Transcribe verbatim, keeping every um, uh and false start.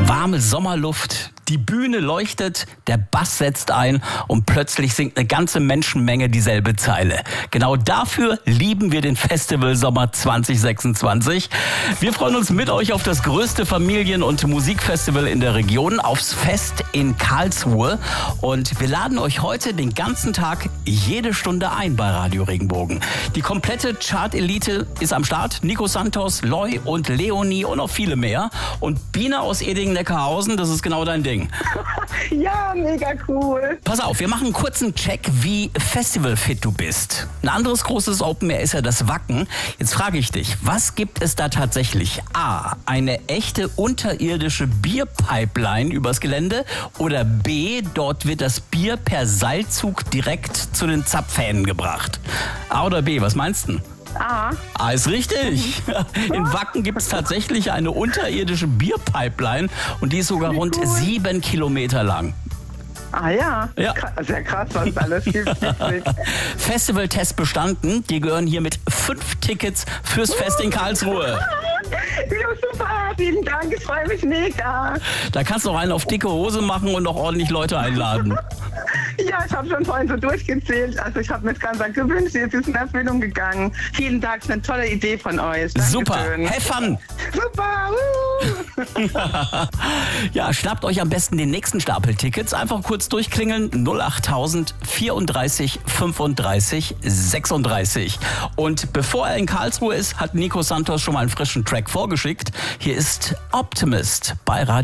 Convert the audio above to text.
Warme Sommerluft, die Bühne leuchtet, der Bass setzt ein und plötzlich singt eine ganze Menschenmenge dieselbe Zeile. Genau dafür lieben wir den Festival Sommer zwanzig sechsundzwanzig. Wir freuen uns mit euch auf das größte Familien- und Musikfestival in der Region, aufs Fest in Karlsruhe. Und wir laden euch heute den ganzen Tag jede Stunde ein bei Radio Regenbogen. Die komplette Chart-Elite ist am Start. Nico Santos, Loy und Leonie und noch viele mehr. Und Bina aus Edingen-Neckarhausen, das ist genau dein Ding. Ja, mega cool. Pass auf, wir machen einen kurzen Check, wie festivalfit du bist. Ein anderes großes Open Air ist ja das Wacken. Jetzt frage ich dich, was gibt es da tatsächlich? A, eine echte unterirdische Bierpipeline übers Gelände oder B, dort wird das Bier per Seilzug direkt zu den Zapfhähnen gebracht? A oder B, was meinst du? Ah. Ah, ist richtig. In Wacken gibt es tatsächlich eine unterirdische Bierpipeline und die ist sogar rund cool. sieben Kilometer lang. Ah ja, Ja. Sehr krass, was es alles gibt. Festivaltest bestanden. Die gehören hier mit fünf Tickets fürs Fest in Karlsruhe. Ja, super, vielen Dank, ich freue mich mega. Da kannst du noch einen auf dicke Hose machen und noch ordentlich Leute einladen. Ja, ich habe schon vorhin so durchgezählt. Also ich habe mir das Ganze gewünscht, jetzt ist in Erfüllung gegangen. Vielen Dank, das ist eine tolle Idee von euch. Dankeschön. Super, have fun. Super. Uh. Ja, schnappt euch am besten den nächsten Stapel Tickets. Einfach kurz durchklingeln. null achttausend vierunddreißig fünfunddreißig sechsunddreißig. Und bevor er in Karlsruhe ist, hat Nico Santos schon mal einen frischen Track vorgeschickt. Hier ist Optimist bei Radio